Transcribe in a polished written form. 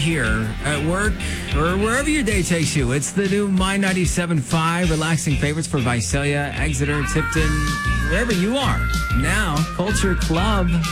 here at work or wherever your day takes you. It's the new My 97.5 relaxing favorites for Visalia, Exeter, Tipton, wherever you are. Now, Culture Club.